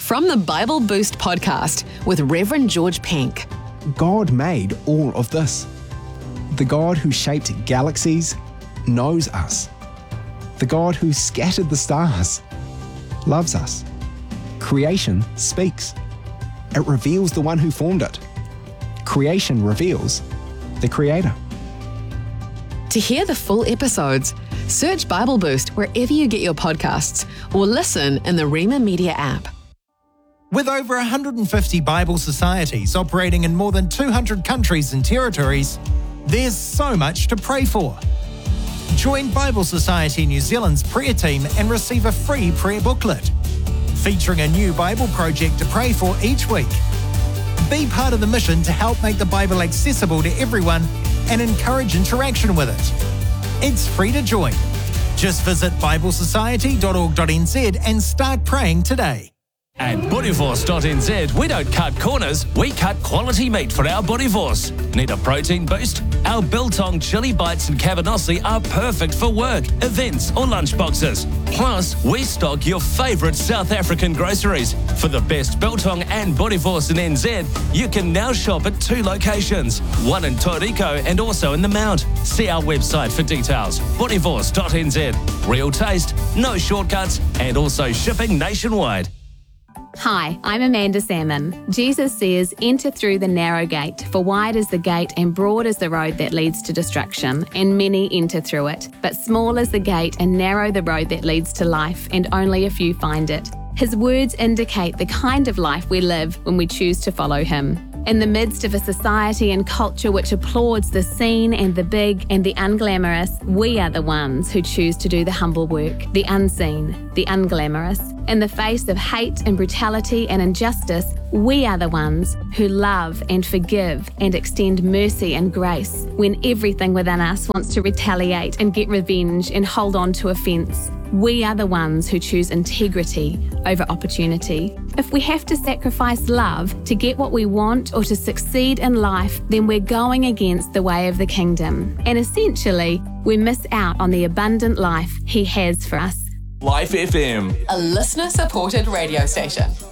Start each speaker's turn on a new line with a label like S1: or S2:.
S1: From the Bible Boost podcast with Reverend George Penk.
S2: God made all of this. The God who shaped galaxies knows us. The God who scattered the stars loves us. Creation speaks. It reveals the one who formed it. Creation reveals the Creator.
S1: To hear the full episodes, search Bible Boost wherever you get your podcasts or listen in the Rema Media app.
S3: With over 150 Bible societies operating in more than 200 countries and territories, there's so much to pray for. Join Bible Society New Zealand's prayer team and receive a free prayer booklet, featuring a new Bible project to pray for each week. Be part of the mission to help make the Bible accessible to everyone and encourage interaction with it. It's free to join. Just visit biblesociety.org.nz and start praying today.
S4: At Bodyforce.nz, we don't cut corners, we cut quality meat for our Bodyforce. Need a protein boost? Our biltong chili bites and cabanossi are perfect for work, events or lunch boxes. Plus, we stock your favourite South African groceries. For the best biltong and Bodyforce in NZ, you can now shop at 2 locations, one in Toriko and also in the Mount. See our website for details, Bodyforce.nz. Real taste, no shortcuts, and also shipping nationwide.
S5: Hi, I'm Amanda Salmon. Jesus says, enter through the narrow gate, for wide is the gate and broad is the road that leads to destruction, and many enter through it. But small is the gate and narrow the road that leads to life, and only a few find it. His words indicate the kind of life we live when we choose to follow him. In the midst of a society and culture which applauds the seen and the big and the unglamorous, we are the ones who choose to do the humble work, the unseen, the unglamorous. In the face of hate and brutality and injustice, we are the ones who love and forgive and extend mercy and grace when everything within us wants to retaliate and get revenge and hold on to offence. We are the ones who choose integrity over opportunity. If we have to sacrifice love to get what we want or to succeed in life, then we're going against the way of the kingdom. And essentially, we miss out on the abundant life he has for us.
S6: Life FM,
S1: A listener-supported radio station.